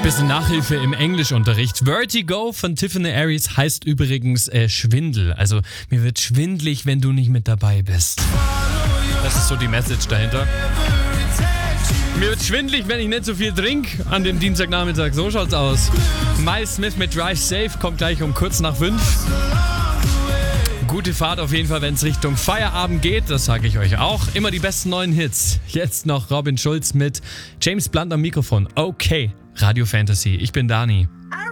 Bisschen Nachhilfe im Englischunterricht. Vertigo von Tiffany Aries heißt übrigens Schwindel. Also mir wird schwindlig, wenn du nicht mit dabei bist. Das ist so die Message dahinter. Mir wird schwindlig, wenn ich nicht so viel trinke an dem Dienstagnachmittag. So schaut's aus. Miles Smith mit Drive Safe kommt gleich um kurz nach 5. Gute Fahrt auf jeden Fall, wenn es Richtung Feierabend geht. Das sage ich euch auch. Immer die besten neuen Hits. Jetzt noch Robin Schulz mit James Blunt am Mikrofon. Okay, Radio Fantasy. Ich bin Dani.